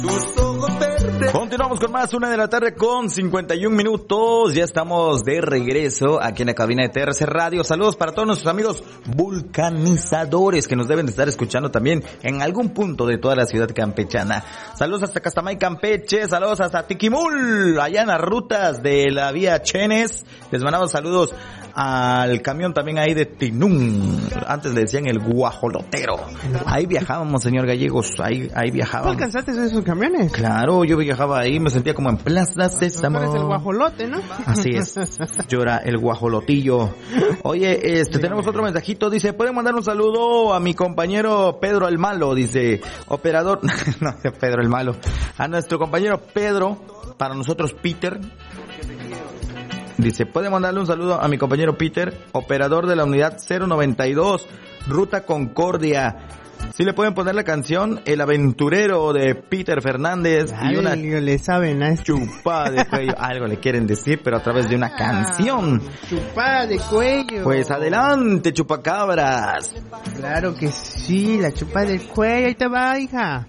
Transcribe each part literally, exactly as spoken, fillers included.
Continuamos con más, una de la tarde con cincuenta y un minutos. Ya estamos de regreso aquí en la cabina de T R C Radio. Saludos para todos nuestros amigos vulcanizadores que nos deben de estar escuchando también en algún punto de toda la ciudad campechana. Saludos hasta Castamay, Campeche. Saludos hasta Tiquimul, allá en las rutas de la vía Chenes. Les mandamos saludos al camión también ahí de Tinún. Antes le decían el guajolotero. Ahí viajábamos, señor Gallegos. Ahí, ahí viajábamos. ¿Tú alcanzaste esos camiones? Claro, yo viajaba ahí, me sentía como en Plaza Sésamo. Tú eres el guajolote, ¿no? Así es, yo era el guajolotillo. Oye, este, tenemos otro mensajito, dice, ¿pueden mandar un saludo a mi compañero Pedro el Malo? Dice, operador, no, Pedro el Malo, a nuestro compañero Pedro, para nosotros Peter. Dice, ¿puede mandarle un saludo a mi compañero Peter, operador de la unidad cero noventa y dos, Ruta Concordia? ¿Sí le pueden poner la canción El Aventurero de Peter Fernández? Ay, y una le saben a este. chupada de cuello. Algo le quieren decir, pero a través de una canción. Chupada de cuello. Pues adelante, chupacabras. Claro que sí, la chupada de cuello. Ahí te va, hija.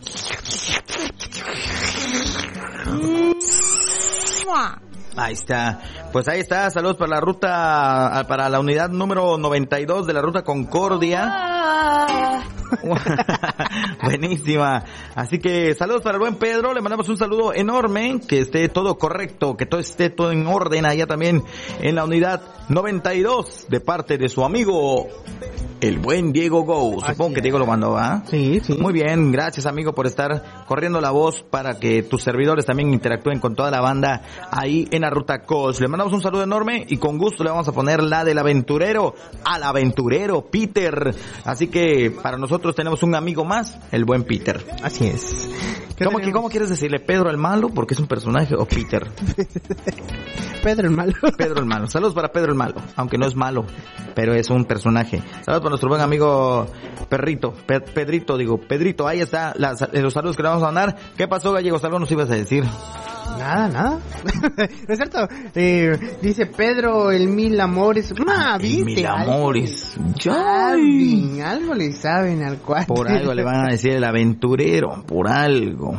Ahí está. Pues ahí está. Saludos para la ruta, para la unidad número noventa y dos de la Ruta Concordia. Buenísima. Así que saludos para el buen Pedro. Le mandamos un saludo enorme. Que esté todo correcto, que todo esté todo en orden allá también en la unidad noventa y dos de parte de su amigo el buen Diego Go. Supongo Así que Diego lo mandó, ¿ah? Sí, sí. Muy bien, gracias amigo por estar corriendo la voz para que tus servidores también interactúen con toda la banda ahí en la Ruta C O S. Le mandamos un saludo enorme y con gusto le vamos a poner la del aventurero, al aventurero Peter. Así que para nosotros tenemos un amigo más, el buen Peter. Así es. ¿Cómo, que, ¿Cómo quieres decirle? ¿Pedro el Malo? Porque es un personaje, o Peter. Pedro el Malo. Pedro el Malo. Saludos para Pedro el Malo, aunque no es malo, pero es un personaje. Saludos para nuestro buen amigo Perrito, Pe- Pedrito, digo, Pedrito, ahí está las, los saludos que le vamos a mandar. ¿Qué pasó, Gallegos? Algo nos ibas a decir. Nada, nada. ¿No es cierto? Eh, dice Pedro el Mil Amores. Ah, ¿viste? Mil Amores. Ya. Algo le saben al cuatro. Por algo le van a decir el aventurero, por algo.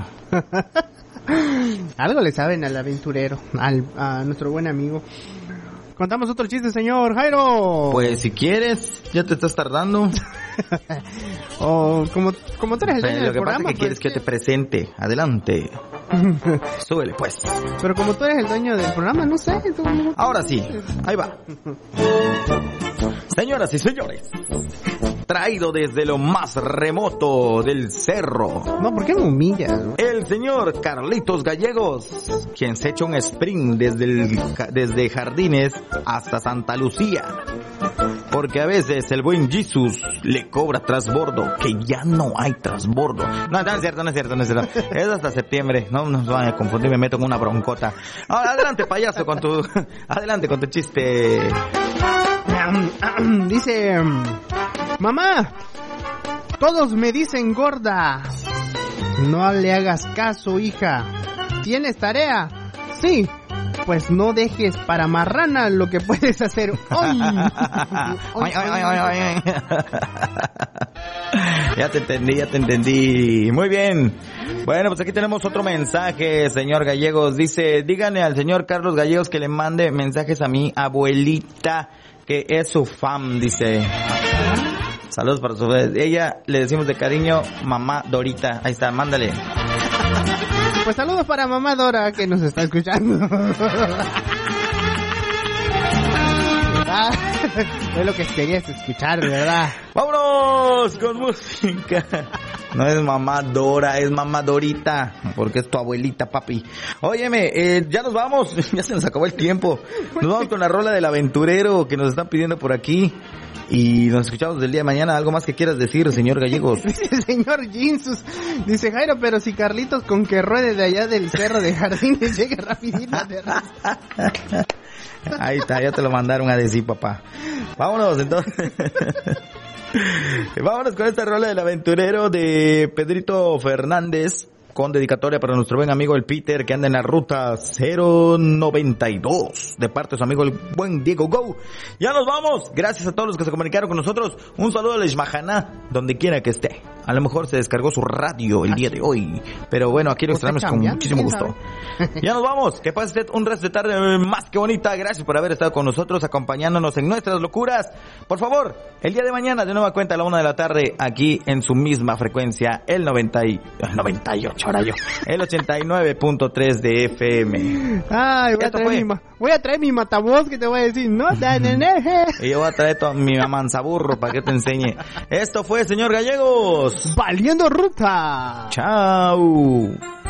Algo le saben al aventurero, al, a nuestro buen amigo. Contamos otro chiste, señor Jairo. Pues si quieres, ya te estás tardando. O como, como tú eres el dueño Pero del lo que programa. pasa es que pues, quieres que te presente. Adelante. Súbele, pues. Pero como tú eres el dueño del programa, no sé. Tú... Ahora sí, ahí va. Señoras y señores, traído desde lo más remoto del cerro. No, ¿por qué me humillas? El señor Carlitos Gallegos, quien se echa un sprint desde, el, desde Jardines hasta Santa Lucía. Porque a veces el buen Jesus le cobra trasbordo, que ya no hay trasbordo. No, no es cierto, no es cierto, no es cierto. Es hasta septiembre, no nos van a confundir, me meto en una broncota. Ahora, adelante, payaso, con tu... Adelante con tu chiste. Dice... Mamá, todos me dicen gorda. No le hagas caso, hija. ¿Tienes tarea? Sí. Pues no dejes para marrana lo que puedes hacer hoy. Ay, ay, ay, ay, ay. Ya te entendí, ya te entendí. Muy bien. Bueno, pues aquí tenemos otro mensaje, señor Gallegos. Dice, díganle al señor Carlos Gallegos que le mande mensajes a mi abuelita, que es su fan, dice. Saludos para su... Ella le decimos de cariño, mamá Dorita. Ahí está, mándale. Pues saludos para mamá Dora, que nos está escuchando. Ah, es lo que querías escuchar, ¿verdad? ¡Vámonos con música! No es mamá Dora, es mamá Dorita, porque es tu abuelita, papi. Óyeme, eh, ya nos vamos, ya se nos acabó el tiempo. Nos vamos con la rola del aventurero que nos están pidiendo por aquí. Y nos escuchamos del día de mañana. ¿Algo más que quieras decir, señor Gallegos? Dice el señor Jesus. Dice Jairo, pero si Carlitos con que ruede de allá del cerro de Jardines llegue rapidito de raza. Ahí está, ya te lo mandaron a decir, papá. Vámonos, entonces. Vámonos con esta rola del aventurero de Pedrito Fernández. con dedicatoria para nuestro buen amigo el Peter, que anda en la ruta cero noventa y dos, de parte de su amigo el buen Diego Go. Ya nos vamos, gracias a todos los que se comunicaron con nosotros. Un saludo a la Ishmahaná, donde quiera que esté. A lo mejor se descargó su radio el día de hoy, pero bueno, aquí lo extrañamos con muchísimo gusto. Ya nos vamos, que pase usted un resto de tarde más que bonita. Gracias por haber estado con nosotros, acompañándonos en nuestras locuras. Por favor, el día de mañana de nueva cuenta a la una de la tarde, aquí en su misma frecuencia, el noventa y, noventa y ocho, ahora yo, el ochenta y nueve punto tres de F M. Ay, voy a, traer mi, voy a traer mi matavoz que te voy a decir, no, neneje. Y yo voy a traer todo mi manzaburro para que te enseñe. Esto fue, señor Gallegos, Valiendo Ruta. Chao.